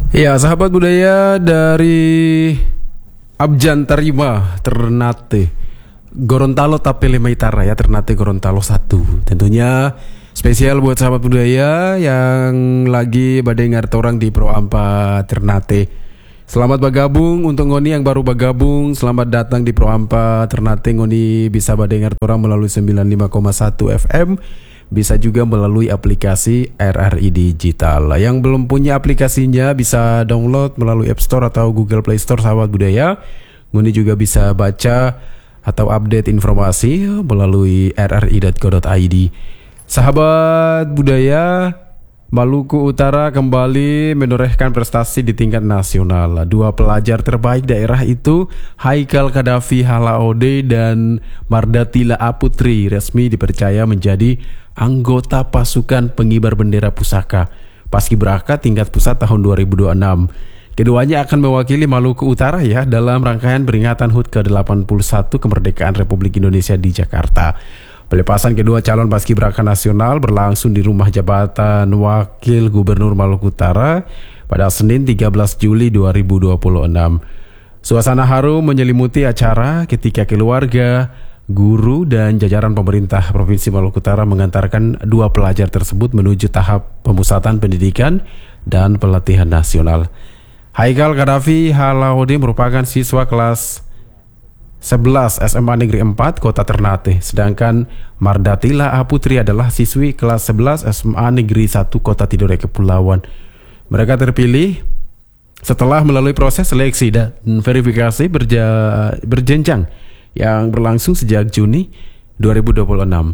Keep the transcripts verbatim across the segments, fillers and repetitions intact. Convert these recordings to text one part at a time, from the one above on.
Ya, sahabat budaya dari Abjan Tarima Ternate Gorontalo Tapele Maitara ya, Ternate Gorontalo satu. Tentunya spesial buat sahabat budaya yang lagi badai ngartorang di Pro Ampa Ternate. Selamat bergabung untuk ngoni yang baru bergabung. Selamat datang di Pro Ampa Ternate. Ngoni bisa badai ngartorang melalui sembilan puluh lima koma satu F M. Bisa juga melalui aplikasi R R I Digital. Yang belum punya aplikasinya bisa download melalui App Store atau Google Play Store, sahabat budaya. Ngoni juga bisa baca atau update informasi melalui r r i dot co dot i d. Sahabat budaya, Maluku Utara kembali menorehkan prestasi di tingkat nasional. Dua pelajar terbaik daerah itu, Haikal Kadafi Halaode dan Mardatila Aputri, resmi dipercaya menjadi anggota pasukan pengibar bendera pusaka Paskibraka tingkat pusat tahun dua ribu dua puluh enam. Keduanya akan mewakili Maluku Utara ya dalam rangkaian peringatan H U T ke delapan puluh satu kemerdekaan Republik Indonesia di Jakarta. Pelepasan kedua calon Paskibraka nasional berlangsung di rumah jabatan Wakil Gubernur Maluku Utara pada Senin tiga belas Juli dua ribu dua puluh enam. Suasana harum menyelimuti acara ketika keluarga, guru, dan jajaran pemerintah Provinsi Maluku Utara mengantarkan dua pelajar tersebut menuju tahap pemusatan pendidikan dan pelatihan nasional. Haikal Kadafi Halaode merupakan siswa kelas sebelas S M A Negeri empat Kota Ternate, sedangkan Mardatila Aputri adalah siswi kelas sebelas S M A Negeri satu Kota Tidore Kepulauan. Mereka terpilih setelah melalui proses seleksi dan verifikasi berja berjenjang yang berlangsung sejak Juni dua ribu dua puluh enam.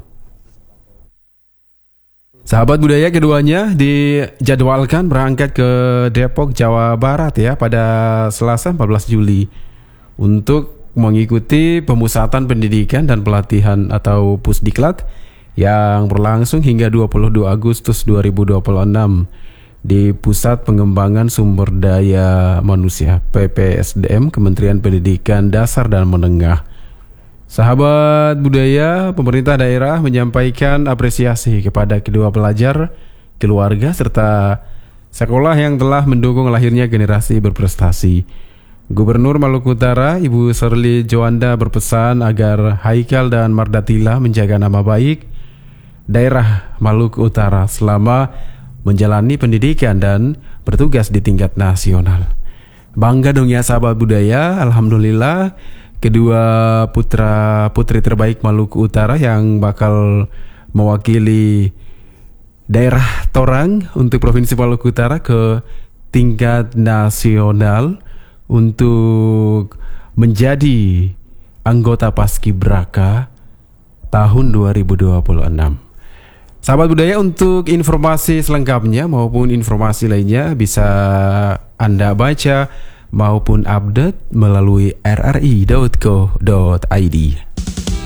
Sahabat budaya, keduanya dijadwalkan berangkat ke Depok, Jawa Barat ya pada Selasa empat belas Juli untuk mengikuti pemusatan pendidikan dan pelatihan atau Pusdiklat yang berlangsung hingga dua puluh dua Agustus dua ribu dua puluh enam di Pusat Pengembangan Sumber Daya Manusia P P S D M Kementerian Pendidikan Dasar dan Menengah. Sahabat budaya, pemerintah daerah menyampaikan apresiasi kepada kedua pelajar, keluarga, serta sekolah yang telah mendukung lahirnya generasi berprestasi. Gubernur Maluku Utara, Ibu Sherly Joanda, berpesan agar Haikal dan Mardatila menjaga nama baik daerah Maluku Utara selama menjalani pendidikan dan bertugas di tingkat nasional. Bangga dong ya sahabat budaya, alhamdulillah kedua putra putri terbaik Maluku Utara yang bakal mewakili daerah Torang untuk Provinsi Maluku Utara ke tingkat nasional untuk menjadi anggota Paskibraka tahun dua ribu dua puluh enam. Sahabat budaya, untuk informasi selengkapnya maupun informasi lainnya bisa Anda baca maupun update melalui r r i dot co dot i d.